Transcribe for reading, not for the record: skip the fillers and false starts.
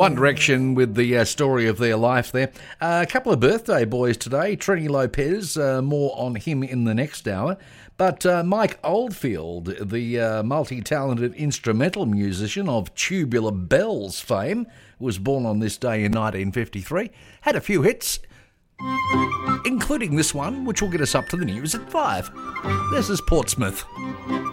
One Direction with the story of their life there. A couple of birthday boys today. Trini Lopez, more on him in the next hour. But Mike Oldfield, the multi-talented instrumental musician of Tubular Bells fame, was born on this day in 1953. Had a few hits, including this one, which will get us up to the news at 5. This is Portsmouth.